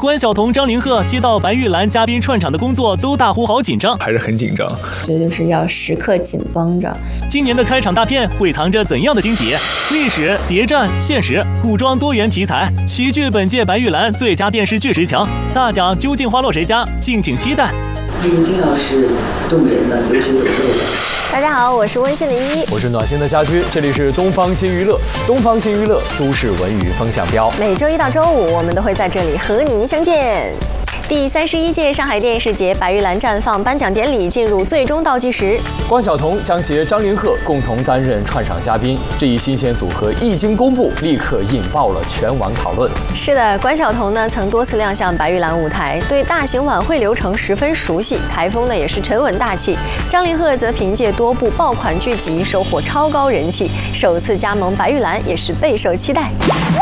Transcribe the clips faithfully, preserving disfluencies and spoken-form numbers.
关晓彤、张凌赫接到白玉兰嘉宾串场的工作，都大呼好紧张， 还是很紧张。 这就是要时刻紧绷着。 今年的开场大片会藏着怎样的惊喜？历史、谍战、现实、古装多元题材，齐聚本届白玉兰最佳电视剧十强，大奖究竟花落谁家？敬请期待。 它一定要是动人的、有血有肉的。 大家好，我是温馨的依依， 我是暖心的家居，这里是东方新娱乐，东方新娱乐都市文娱风向标。 每周一到周五，我们都会在这里和您相见。第三十一届上海电视节白玉兰绽放颁奖典礼进入最终倒计时， 关晓彤将携张凌赫共同担任串场嘉宾，这一新鲜组合一经公布，立刻引爆了全网讨论。 是的，关晓彤呢曾多次亮相白玉兰舞台，对大型晚会流程十分熟悉，台风呢也是沉稳大气。张凌赫则凭借多部爆款剧集收获超高人气，首次加盟白玉兰也是备受期待。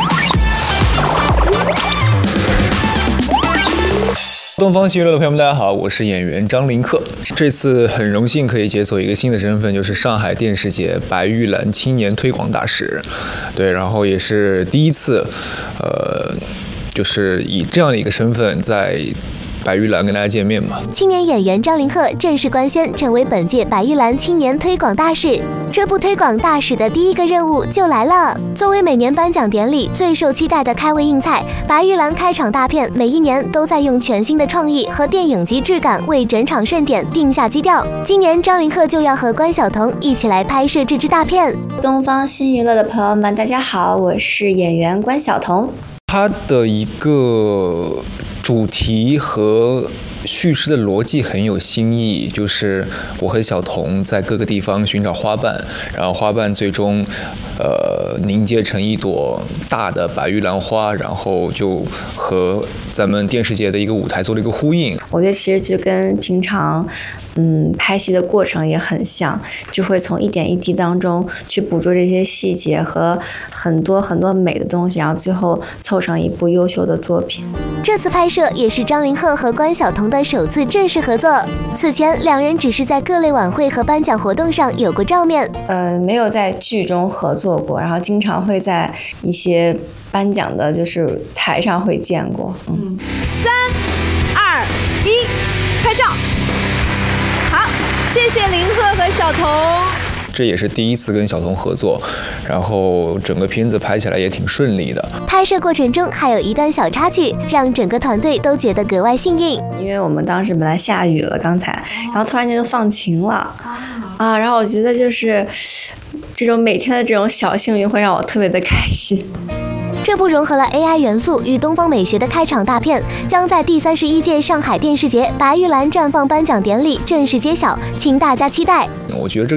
东方新娱乐的朋友们，大家好，我是演员张凌赫。这次很荣幸可以解锁一个新的身份，就是上海电视节白玉兰青年推广大使。对，然后也是第一次，呃，就是以这样的一个身份在白玉兰跟大家见面嘛。 青年演员张凌赫正式官宣成为本届白玉兰青年推广大使。这部推广大使的第一个任务就来了。作为每年颁奖典礼最受期待的开胃硬菜，白玉兰开场大片每一年都在用全新的创意和电影级质感为整场盛典定下基调。今年张凌赫就要和关晓彤一起来拍摄这支大片。 东方新娱乐的朋友们，大家好，我是演员关晓彤。 它的一个主题和叙事的逻辑很有新意，就是我和小彤在各个地方寻找花瓣，然后花瓣最终呃凝结成一朵大的白玉兰花，然后就和咱们电视节的一个舞台做了一个呼应。 我觉得其实就跟平常嗯拍戏的过程也很像，就会从一点一滴当中去捕捉这些细节和很多很多美的东西，然后最后凑成一部优秀的作品。 这次拍摄也是张凌赫和关晓彤的首次正式合作，此前两人只是在各类晚会和颁奖活动上有过照面， 呃，没有在剧中合作过，然后经常会在一些颁奖的就是台上会见过。嗯， 三二一，拍照。好，谢谢凌赫和晓彤。 这也是第一次跟小彤合作，然后整个片子拍起来也挺顺利的。 拍摄过程中还有一段小插曲，让整个团队都觉得格外幸运。 因为我们当时本来下雨了，刚才，然后突然间就放晴了，啊，然后我觉得就是这种每天的这种小幸运会让我特别的开心。 这部融合了 A I 元素与东方美学的开场大片，将在第三十一届上海电视节白玉兰绽放颁奖典礼正式揭晓，请大家期待。 我觉得这